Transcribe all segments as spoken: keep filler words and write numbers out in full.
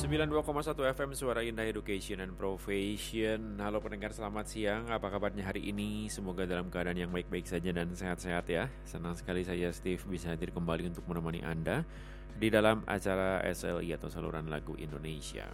sembilan puluh dua koma satu F M Suara Indah Education and Profession. Halo pendengar, selamat siang. Apa kabarnya hari ini? Semoga dalam keadaan yang baik-baik saja dan sehat-sehat ya. Senang sekali saya Steve bisa hadir kembali untuk menemani Anda di dalam acara S L I atau Saluran Lagu Indonesia.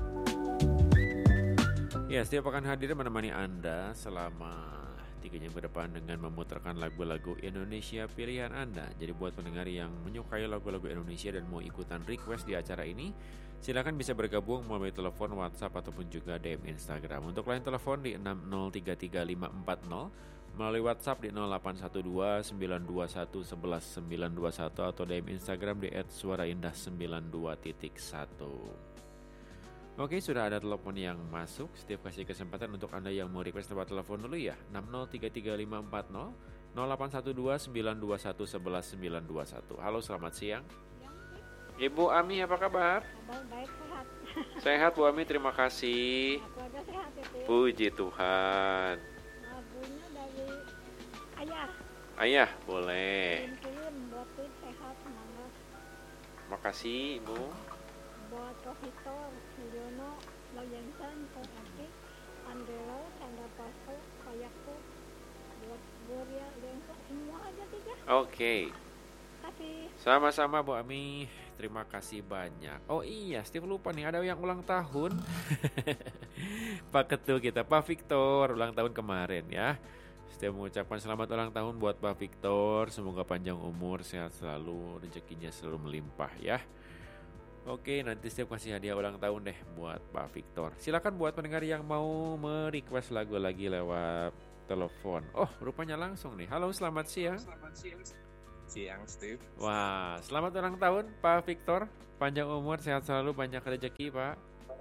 Ya, Steve akan hadir menemani Anda selama tiga jam ke depan dengan memutarkan lagu-lagu Indonesia pilihan Anda. Jadi buat pendengar yang menyukai lagu-lagu Indonesia dan mau ikutan request di acara ini, silakan bisa bergabung melalui telepon, WhatsApp ataupun juga D M Instagram. Untuk line telepon di enam nol tiga tiga lima empat nol, melalui WhatsApp di nol delapan satu dua sembilan dua satu satu satu sembilan dua satu atau D M Instagram di et suaraindah sembilan dua titik satu. Oke, sudah ada telepon yang masuk. Setiap kasih kesempatan untuk Anda yang mau request lewat telepon dulu ya. enam nol tiga tiga lima empat nol, nol delapan satu dua sembilan dua satu satu satu sembilan dua satu. Halo, selamat siang. Ibu Ami, apa kabar? Baik, sehat. Sehat Bu Ami, terima kasih. Keluarga sehat ya, Pi? Puji Tuhan. Lagunya dari Ayah. Ayah, boleh. Kirim-kirim buat Pi, sehat, semangat. Makasih Ibu. Buat Rohitor, Yono, Loyensan, Kotaki, Andelo, Chandra Pasto, Kayako, buat Gloria, Lenko, semua aja tiga. Oke. Kasih. Sama-sama Bu Ami, terima kasih banyak. Oh iya, Steve lupa nih, ada yang ulang tahun. Pak Ketua kita, Pak Victor, ulang tahun kemarin ya. Steve mengucapkan selamat ulang tahun buat Pak Victor. Semoga panjang umur, sehat selalu, rezekinya selalu melimpah ya. Oke, nanti Steve kasih hadiah ulang tahun deh buat Pak Victor. Silakan buat pendengar yang mau merequest lagu lagi lewat telepon. Oh, rupanya langsung nih. Halo, selamat siang. Selamat siang. Siang, Steve. Wah, selamat ulang tahun Pak Victor. Panjang umur, sehat selalu, banyak rezeki Pak.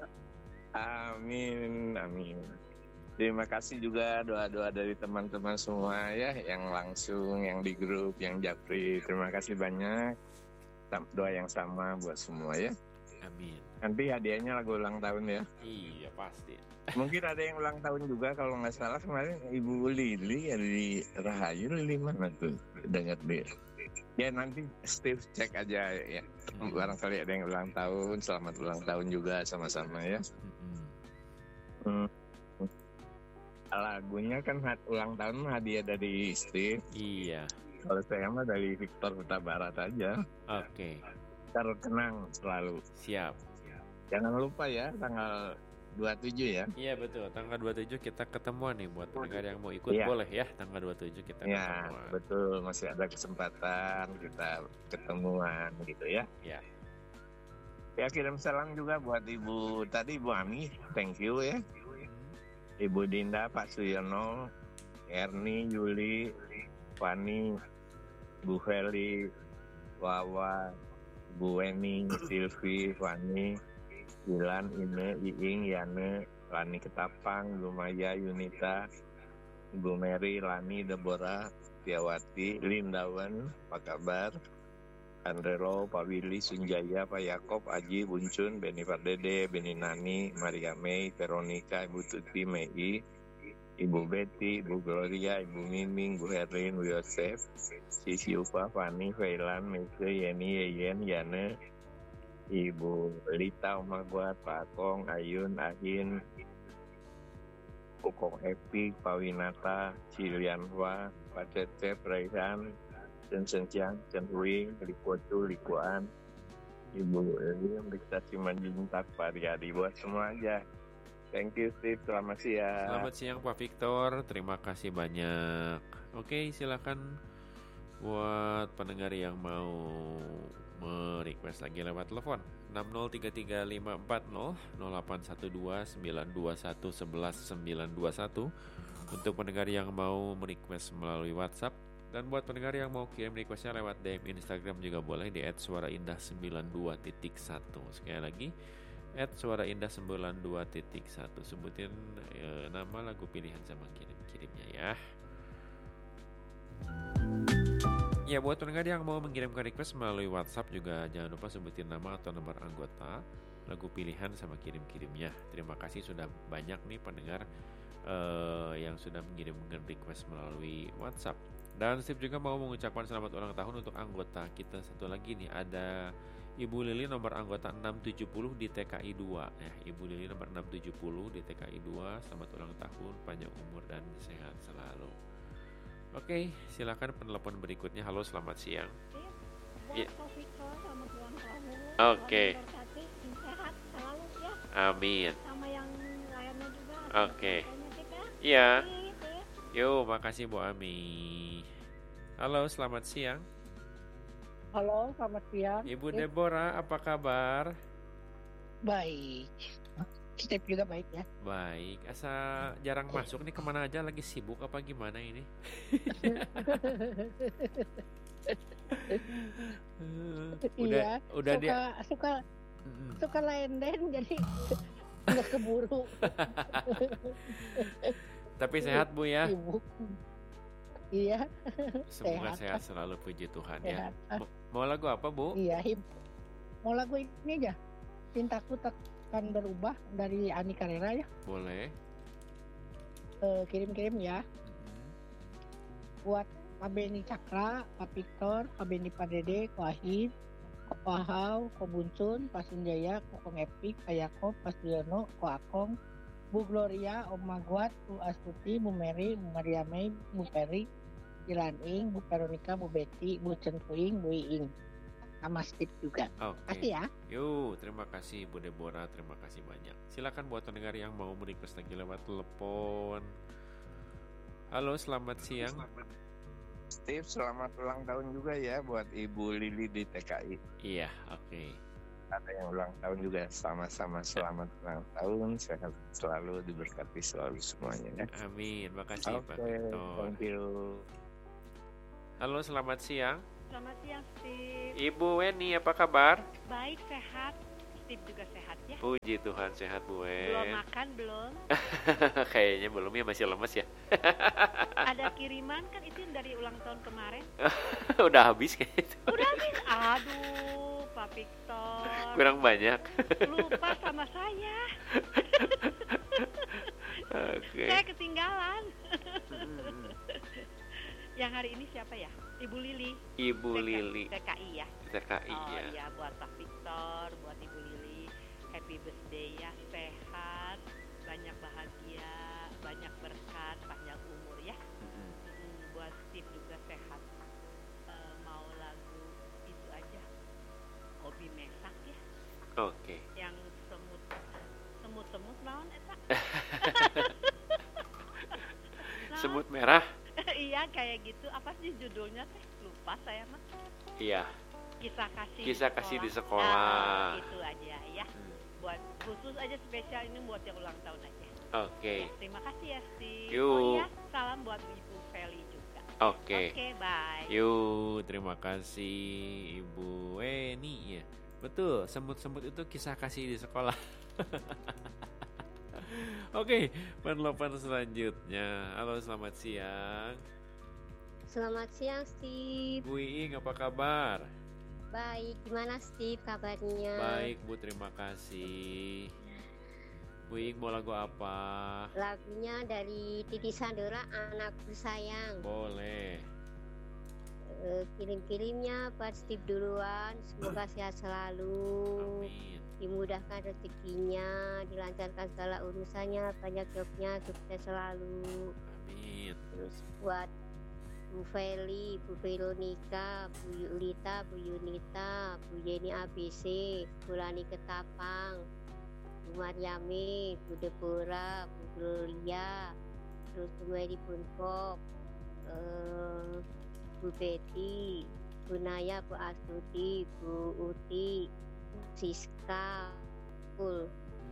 Amin, amin. Terima kasih juga doa-doa dari teman-teman semua ya, yang langsung, yang di grup, yang japri. Terima kasih banyak. Doa yang sama buat semua ya. Amin. Nanti hadiahnya lagu ulang tahun ya. Iya pasti. Mungkin ada yang ulang tahun juga, kalau nggak salah kemarin Ibu Lili ya, di Rahayu. Lili mana tuh? Dengar dia. Ya nanti Steve cek aja ya. Barangkali ada yang ulang tahun. Selamat ulang tahun juga sama-sama ya. Hmm. Lagunya kan ulang tahun hadiah dari Steve. Iya. Kalau saya mah dari Victor Huta Barat aja. Oke. Terkenang selalu. Siap. Jangan lupa ya tanggal dua puluh tujuh ya. Iya betul, tanggal dua puluh tujuh kita ketemuan nih. Buat pendengar yang mau ikut ya. Boleh ya, tanggal dua puluh tujuh kita ya, ketemuan. Betul, masih ada kesempatan kita ketemuan gitu ya. Ya. Ya, kirim salam juga buat Ibu tadi, Ibu Ami. Thank you ya. Ibu Dinda, Pak Suyono, Erni, Yuli, Fani, Bu Feli, Wawa, Bu Weni, Silvi, Fani, Dilan, Ine, Iing, Yane, Lani Ketapang, Bu Maya, Yunita, Bu Mary, Lani, Deborah, Tiawati, Lindawan, apa kabar? Andrelo, Pak Willy, Sunjaya, Pak Yakob, Aji, Buncun, Beni Pardede, Beni Nani, Maria Mei, Veronica, Ibu Tuti, Mei, Ibu Betty, Ibu Gloria, Ibu Miming, Bu Herlin, Bu Yosef, Sisi Upa, Fani, Failan, Mese, Yeni, Yeyen, Yane, Ibu Lita, Oma Buat, Pak Kong, Ayun, Ahin, Ukong Epi, Pak Winata, Cilianwa, Pak Cecep, Raihan, Chen Senjiang, Chen Hui, Liku Tu, Likuan, Ibu Elim, Rikta Cimanjintak, Pak Riyadi, buat semua aja. Thank you Steve, selamat siang. Selamat siang Pak Victor, terima kasih banyak. Oke, silakan buat pendengar yang mau merequest lagi lewat telepon enam nol tiga tiga lima empat nol, nol delapan satu dua sembilan dua satu satu satu sembilan dua satu. Untuk pendengar yang mau merequest melalui WhatsApp, dan buat pendengar yang mau kirim requestnya lewat D M Instagram juga boleh di et suaraindah sembilan dua titik satu. Sekali lagi et suaraindah sembilan dua titik satu. Sebutin e, nama lagu pilihan sama kirim-kirimnya ya. Ya, buat pendengar yang mau mengirimkan request melalui WhatsApp juga jangan lupa sebutin nama atau nomor anggota, lagu pilihan sama kirim-kirimnya. Terima kasih sudah banyak nih pendengar uh, yang sudah mengirimkan request melalui WhatsApp. Dan Steve juga mau mengucapkan selamat ulang tahun untuk anggota kita satu lagi nih, ada Ibu Lili nomor anggota enam tujuh nol di T K I dua ya. Ibu Lili nomor enam tujuh nol di T K I dua. Selamat ulang tahun, panjang umur dan sehat selalu. Oke, silakan penelpon berikutnya. Halo, selamat siang. Buat Iya. Kak Victor sama ulang tahun. Oke. Tuhan memberkati, sehat selalu ya. Amin. Sama yang lainnya juga. Oke. Pokoknya kita. Iya. Gitu ya. Yo, makasih Bu Ami. Halo, selamat siang. Halo, selamat siang. Ibu Steve. Deborah, apa kabar? Baik. Steve juga baik ya. Baik, asa jarang masuk nih, kemana aja, lagi sibuk apa gimana ini? udah, Iya, udah suka dia. suka Mm-mm. suka lenden jadi nggak keburu. Tapi sehat Bu ya. Sibuk. Iya, Semoga sehat, sehat. selalu, puji Tuhan ya. sehat. Ah, Mau- Mau lagu apa Bu? iya, hip. Mau lagu ini aja. Cintaku takkan berubah dari Ani Carrera ya. Boleh. Eh, kirim-kirim ya. Mm-mm. Buat Pak Beni Cakra, Pak Victor, Pak Beni Padede, Ko Ahid, Ko Pahau, Ko Bunsun, Pak Sunjaya, Ko Kong Epik, Pak Yakob, Pak Suyono, Ko Akong, Bu Gloria, Om Magwat, Bu Astuti, Bu Mary, Bu Maria May, Bu Peri, Ilan Ing, Bu Veronica, Bu Betty, Bu Cenpuing, Bu Iing, sama Steve juga. Oke. Kasih ya. Yuk, terima kasih Bu Deborah, terima kasih banyak. Silakan buat pendengar yang mau merequest lagi lewat telepon. Halo, selamat siang. Steve, selamat ulang tahun juga ya buat Ibu Lili di T K I. Iya, oke. Ada yang ulang tahun juga, sama-sama selamat ulang tahun, sehat selalu, diberkati selalu semuanya ya. Amin, makasih Pak Oke, Victor. thank you. Halo, selamat siang. Selamat siang, Steve. Ibu Weni, apa kabar? Baik, sehat. Steve juga sehat ya. Puji Tuhan, sehat Bu Belum Wen. makan, belum. Kayaknya belum ya, masih lemes ya. Ada kiriman kan itu yang dari ulang tahun kemarin. Udah habis kayaknya itu. Udah habis. Aduh, Pak Victor. Kurang banyak. Lupa sama saya. Oke. Saya ketinggalan. Hmm. Yang hari ini siapa ya? Ibu Lili. Ibu T K- Lili, T K I ya. T K I Oh ya. iya, buat Pak Victor, buat Ibu Lili. Happy birthday ya, sehat, banyak bahagia, banyak berkat, panjang umur ya. Mm-mm. Hmm, buat Steve juga sehat. Eh, mau lagu itu aja, hobi masak ya, Oke. yang semut semut semut naon eta. Naon? Semut merah. Iya kayak gitu. Apa sih judulnya teh? Lupa saya mah. Iya. Kisah kasih. Kisah kasih di sekolah. Nah, itu aja ya. Hmm. Buat khusus aja spesial ini buat yang ulang tahun aja. Oke. Terima kasih ya Steve. Yuk. Oh iya, salam buat Ibu Feli juga. Oke. Oke, bye. Yuk, terima kasih Ibu Weni ya. Betul, semut-semut itu kisah kasih di sekolah. Oke, penelpon selanjutnya. Halo, selamat siang. Selamat siang Steve. Bu Iing, apa kabar? Baik, gimana Steve kabarnya? Baik Bu, terima kasih. Bu Iing mau lagu apa? Lagunya dari Titi Sandora, Anakku Sayang. Boleh. Eh, kirim-kirimnya buat Steve duluan. Semoga sehat selalu, Amin. dimudahkan rezekinya, dilancarkan segala urusannya, banyak jobnya, sukses selalu. Amin. Terus buat Bu Feli, Bu Veronica, Bu Yulita, Bu Yunita, Bu Yeni A B C, Bu Lani Ketapang, Bu Mariami, Bu Deborah, Bu Gloria, terus Bu Mary Punpok, eh, Bu Betty, Bu Naya, Bu Astuti, Bu Uti, Siska, Pul,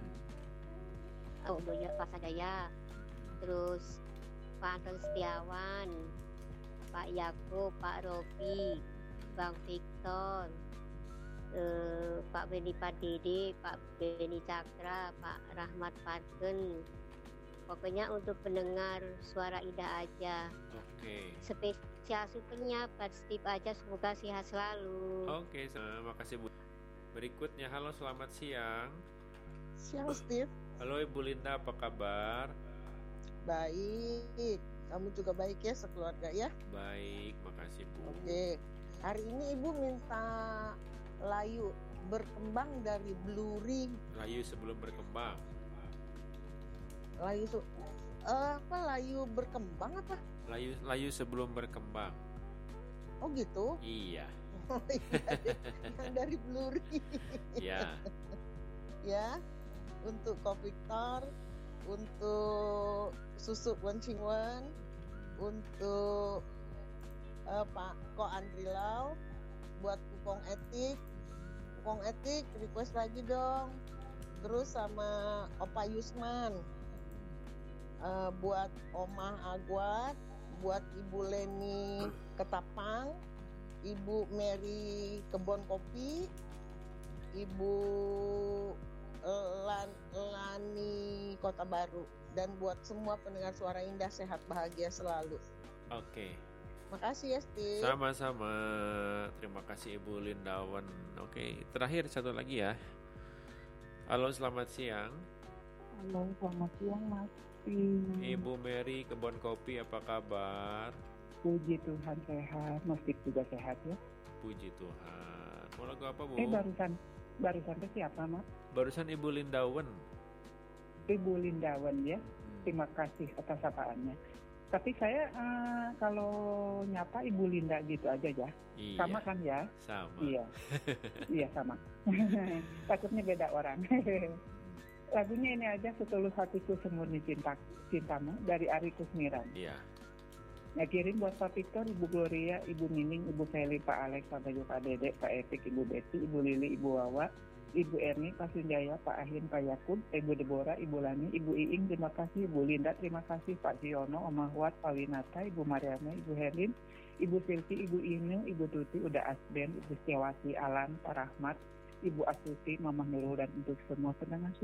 oh Boya Pak Sadaya, terus Pak Anton Setiawan, Pak Yakob, Pak Robi, Bang Victor, eh, Pak Beni Padede, Pak Beni Cakra, Pak Rahmat Parken. Pokoknya untuk pendengar suara indah aja. Oke. Spesial supernya Pak Steve aja, semoga sehat selalu. Oke, terima kasih Bu. Berikutnya, halo selamat siang. Siang Steve, Halo Ibu Linda, apa kabar? baik. Kamu juga baik ya sekeluarga ya. Baik, makasih Bu. Oke. Hari ini Ibu minta layu berkembang dari blurry. Layu sebelum berkembang. Layu su- eh, apa layu berkembang apa? Layu layu sebelum berkembang. Oh gitu. Iya. Oh, iya, yang dari blurry. Ya. Ya, untuk Ko Victor, untuk susu Wencingwen, untuk uh, Pak Ko Andrilau, buat Kukong Etik, Kukong Etik request lagi dong. Terus sama Opa Yusman, uh, buat Omah Agwat, buat Ibu Leni Ketapang, Ibu Mary Kebon Kopi, Ibu Lan, Lani Kota Baru, dan buat semua pendengar Suara Indah sehat bahagia selalu. Oke. Makasih ya Steve. Sama-sama. Terima kasih Ibu Lindawan. Oke, terakhir satu lagi ya. Halo, selamat siang. Halo, selamat siang Mas. Ibu Mary Kebon Kopi, apa kabar? Puji Tuhan sehat, Mas Steve juga sehat ya. Puji Tuhan. Mau lagu apa, Bu? Eh barusan barusan itu siapa Mas? Barusan Ibu Lindawan. Ibu Lindawan ya. Hmm. Terima kasih atas sapaannya. Tapi saya uh, kalau nyapa Ibu Linda gitu aja ya. Iya. Sama kan ya? Sama. Iya. Iya sama. Takutnya beda orang. Lagunya ini aja, Setulus Hatiku Semurni Cinta Cintamu dari Ari Kusmiran. Iya. Nah, kirim buat Pak Victor, Ibu Gloria, Ibu Nining, Ibu Feli, Pak Alex, Pak Bayu, Pak Dede, Pak Epik, Ibu Betty, Ibu Lili, Ibu Wawa, Ibu Erni, Pak Sunjaya, Pak Ahin, Pak Yakub, Ibu Deborah, Ibu Lani, Ibu Iing, terima kasih, Ibu Linda, terima kasih, Pak Siono, Om Ahwat, Pak Winata, Ibu Mariana, Ibu Herlin, Ibu Silvi, Ibu Inu, Ibu Tuti, udah Asben, Ibu Setiawati, Alan, Pak Rahmat, Ibu Astuti, Mama Nurul, dan untuk semua pendengar